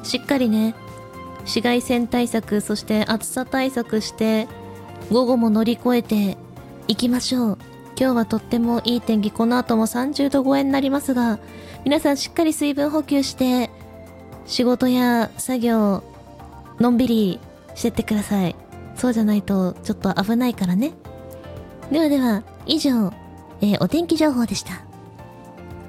しっかりね、紫外線対策、そして暑さ対策して、午後も乗り越えていきましょう。今日はとってもいい天気、この後も30度超えになりますが、皆さんしっかり水分補給して、仕事や作業、のんびりしてってください。そうじゃないとちょっと危ないからね。ではでは、以上、お天気情報でした。